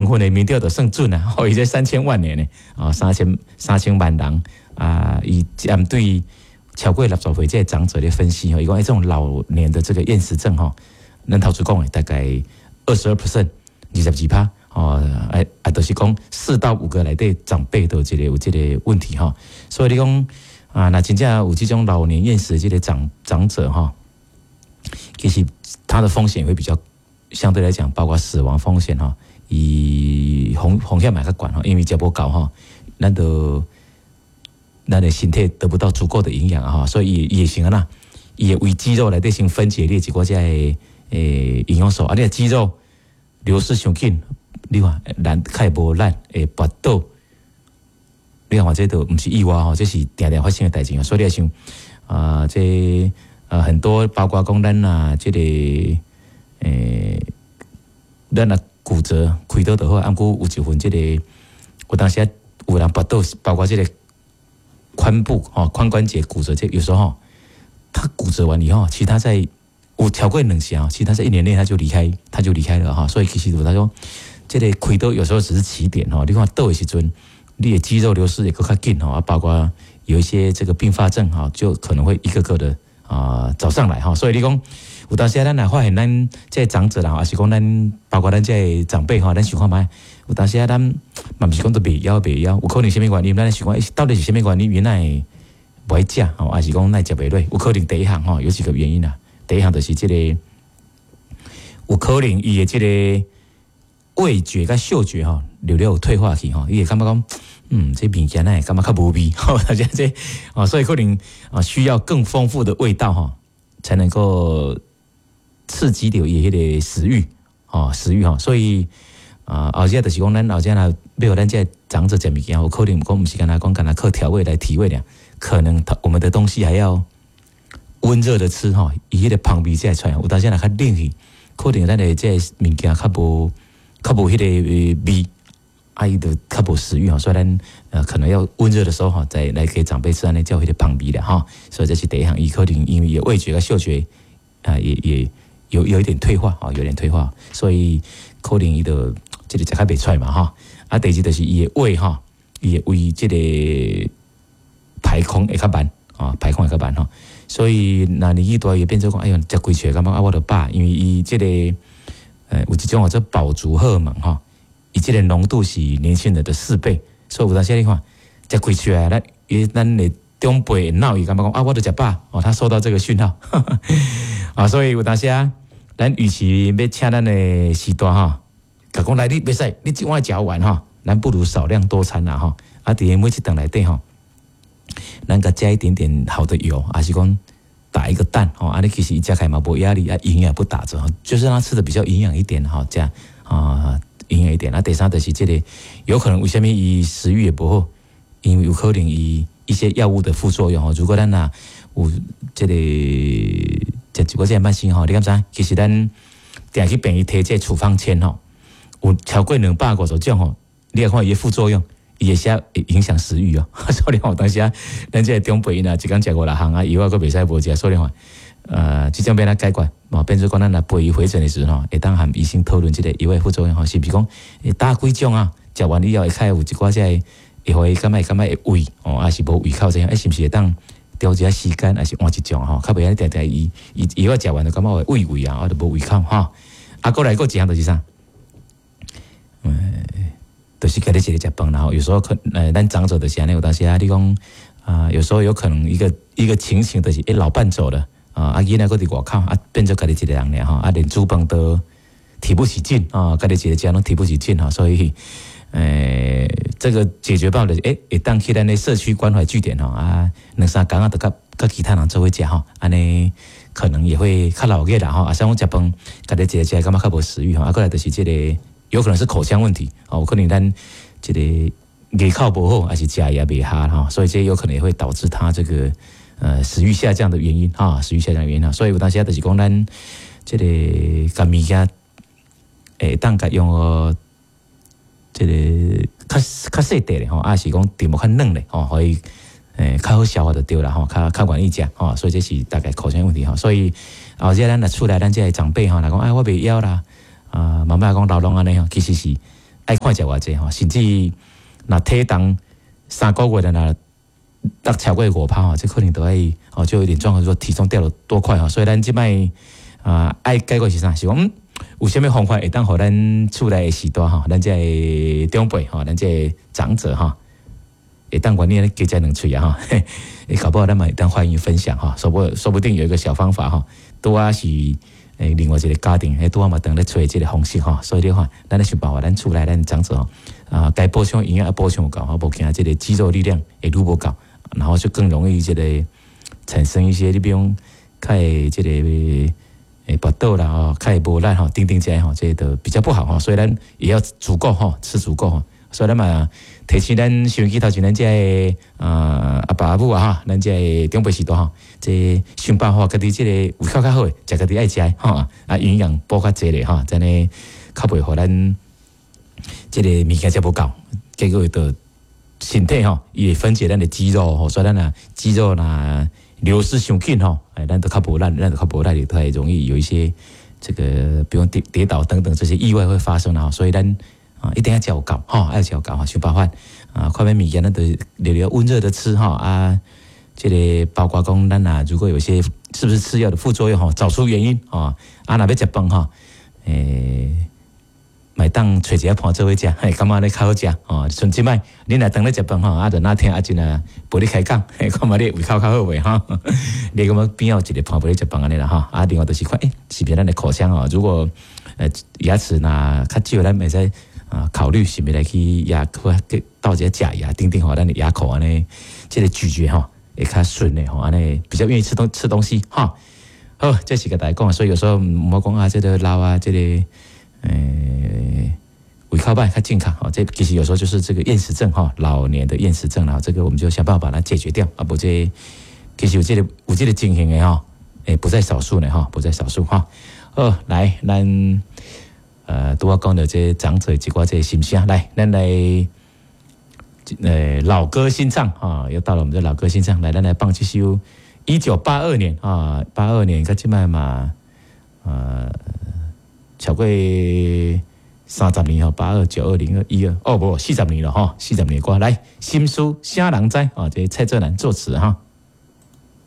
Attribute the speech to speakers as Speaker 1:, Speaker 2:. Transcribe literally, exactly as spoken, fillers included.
Speaker 1: 份的民调就算准啊，哦，伊这三千万年呢，啊，三千三千万人啊，伊针对超过六十岁这长者的分析吼，伊讲诶，这种老年的这个厌食症吼，咱头先讲诶，大概二十二 percent， 二十二趴。哦，哎啊，就是讲四到五个内底长辈都有这个有这个问题哈，所以你讲啊，那真正有这种老年厌食的这个长长者哈，其实他的风险会比较相对来讲，包括死亡风险哈，以风风险买个管哈，因为食不够哈，咱的咱的身体得不到足够的营养哈，所以也行啊啦，也为肌肉来对先分解列几个在诶营养素，啊，你的肌肉流失上紧。你看，咱较无咱会跋倒，你看这都不是意外吼，这是常常发生的代志啊。所以你想啊，这呃很多包括讲咱啊，这个诶，咱啊骨折开刀就好，按过有一份这个，有当时有人跋倒，包括这个髋部吼、髋关节骨折，这有时候他骨折完以后，其实他在有超过两下，其实他在一年内他就离开，他就离开了哈。所以其实他说。这个开刀有时候只是起点哈，你看倒的时阵，你的肌肉流失也更较紧哈，包括有一些这个并发症哈，就可能会一个个的啊找上来哈。所以你讲，有当时咱来发现咱这长者啦，还是讲咱包括咱这长辈哈，咱想看卖，有当时咱嘛不是讲都袂枵袂枵，有可能什么原因，咱想看到底是什么原因，原来不爱食吼，还是讲耐食袂落？有可能第一项哈，有几个原因啦。第一项就是这个，有可能伊的这个。味觉跟嗅觉哈，了了有退化去哈，伊会感觉讲，嗯，这物件呢，感觉较无味，吼，大家这啊，所以可能啊，需要更丰富的味道哈，才能够刺激到伊迄个食欲，哦，食欲哈，所以啊，后者就是讲，咱后者呢，要咱这长者食物件，有可能讲，不是跟他讲，跟他靠调味来提味的，可能他我们的东西还要温热的吃哈，伊迄个香味才会出来，有当时呢较冷去，可能咱的这物件较无。较无迄个味，啊，伊就较无食欲哈，所以咱呃可能要温热的时候哈，再来给长辈吃，安尼叫迄个香味的哈。所以这是第一项，伊可能因为有味觉跟嗅觉啊，也也有有一点退化啊，有点退化，所以可能伊就这个食较袂出来嘛哈。啊，第二就是伊的胃哈，伊的胃这个排空会较慢啊，排空会较慢哈。所以那年纪大也变做讲，哎呦，食规出来感觉啊，我就饱，因为伊这个。呃，有一种叫饱足荷尔蒙哈，伊这个浓度是年轻人的四倍，所以有当时你看，食开出来，咱伊咱的中辈脑伊感觉讲啊，我都食饱哦，他收到这个讯号，呵呵啊，所以有当时啊，咱与其要请咱的时段哈，甲讲来你袂使，你一碗食完哈，咱不如少量多餐啦哈，啊，伫每一顿内底哈，咱甲加一点点好的油，还是讲。打一个蛋哦，啊，你其实一加开嘛无压力啊，营养不打折，就是让他吃的比较营养一点哈，这样啊，营养一点。啊，第三就是这个有可能为什么伊食欲也不好，因为有可能伊一些药物的副作用哈。如果咱呐有这个这一个这慢性吼，你敢知？其实咱定去病院摕这处方签吼，有超过两百五十种吼，你来看伊的副作用。也是会影响食欲哦，所以话当时啊，咱这中辈呢，一工食五六项啊，以后佫袂使无食，所以话，呃，即种要咱解决，哦，变做讲咱来陪伊回诊的时候，会当含医生讨论即个药的副作用吼，是不是讲会打几种啊？食完以后会开有一寡即个会互伊感觉感觉会胃哦，还是无胃口这样，哎，是不是会当调一下时间，还是换一种吼？较袂安尼定定伊伊伊我食完就感觉会胃胃啊，我就无胃口哈。啊，过来过一项就是啥？嗯。就是给你一个食饭，然后有时候可呃，咱长者的时候，有当时啊，你讲啊、呃，有时候有可能一个一个情形就是，诶，老伴走了啊，啊，囡仔搁伫外口啊，变做家己一个人了哈，啊，连煮饭都提不起劲啊，家己一个家拢提不起劲哈，所以，呃，这个解决办法就是，诶，会当去咱的社区关怀据点吼啊，两三工啊，都甲甲其他人做伙食吼，安尼可能也会较老个啦吼，啊，像我食饭，家己一个食感觉较无食欲吼，啊，过来就是这个。有可能是口腔问题哦，可能咱这个牙口不好，还是食也袂下哈，所以这有可能也会导致他这个呃食欲下降的原因哈，食欲下降的原因哈，所以有当时就是讲咱这个甲物件诶，当甲用呃这个较较细块的吼，还是讲题目较嫩的吼，可以诶较好消化就对啦吼，较较愿意食吼，所以这是大概口腔问题哈，所以后日咱若出来咱这长辈吼，来讲哎我袂枵啦。啊，慢慢讲老拢安尼吼，其实是爱看食偌济吼，甚至若体重三个月的若得超过五趴吼，这可能都爱哦，就有点状况，说体重掉了多快吼，所以咱即摆啊爱解决是啥？是讲嗯，有啥物方法会当互咱厝内的时代吼，咱这长辈吼，咱这长者吼，会当管你加加两喙啊吼，诶，搞不好咱嘛会当欢迎分享哈，说不说不定有一个小方法哈，拄啊是诶另外一个家庭，诶拄啊嘛等咧找即个方式哈，所以咧话，咱咧想办法，咱厝内咱长者吼啊，该补充营养要补充有够，无惊即个肌肉力量会愈无够，然后就更容易即个产生一些你比如较会即个诶跋倒啦吼，较会无力吼，顶顶起来吼，这都比较不好吼，所以咱也要足够吼，吃足够吼，所以咱嘛提醒咱想起头前咱这个呃阿爸阿母啊哈，咱这长辈时代吼，这想办法家己即个胃口较好诶，食家己爱食诶吼啊，营养补较济咧吼，真诶较袂互咱即个物件食无够，结果就身体吼伊会分解咱的肌肉吼，所以咱啊肌肉若流失伤紧吼，哎，咱都较无力，咱都较无力，都会容易有一些这个，比如跌跌倒等等这些意外会发生啊，所以咱啊一定要照顾吼，要照顾哈，想办法啊，快点物件咱都留留温热的吃哈啊，这个包括讲咱啊，如果有一些是不是吃药的副作用哈，找出原因啊，啊若要食饭哈，诶。买当找一下伴做伙食，嘿，感觉咧较好食哦。像即摆，恁若当咧食饭吼，啊，就那天阿真啊，陪你开讲，嘿，看嘛你胃口较好袂哈。你咁样边有一个伴陪你食饭安尼啦哈。啊，另外就是看，诶，是不是咱的口腔哦？如果呃牙齿若较少，咱袂使啊考虑是不是来去牙科倒一个假牙，顶顶吼，咱的牙口安尼，即个咀嚼吼会较顺的吼，安尼比较愿意吃东吃东西哈。好，这是个大家讲，所以有时候唔好讲啊，这个老啊，这个。诶，胃口歹较健康哦，这其实有时候就是这个厌食症哈，老年的厌食症啦，这个我们就想办法把它解决掉啊，不这其实有这个有这个情形的哈，诶，不在少数呢哈，不在少数哈。好，来，咱呃，拄我讲的这长者一寡这心声，来，咱来呃老歌新唱啊，又到了我们的老歌新唱，来，咱来放这首一九八二年啊，八二年个即摆嘛，呃。超过三十年吼，八二九二零二一二哦，不，四十年了哈，四十年歌来，心思啥人知啊？这蔡振南作词哈。